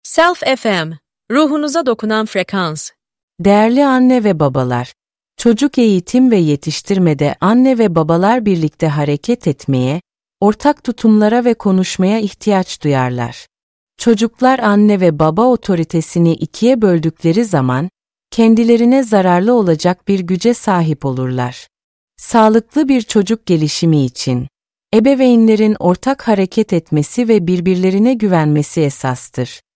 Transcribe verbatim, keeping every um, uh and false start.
Self F M, ruhunuza dokunan frekans. Değerli anne ve babalar, çocuk eğitim ve yetiştirmede anne ve babalar birlikte hareket etmeye, ortak tutumlara ve konuşmaya ihtiyaç duyarlar. Çocuklar anne ve baba otoritesini ikiye böldükleri zaman, kendilerine zararlı olacak bir güce sahip olurlar. Sağlıklı bir çocuk gelişimi için, ebeveynlerin ortak hareket etmesi ve birbirlerine güvenmesi esastır.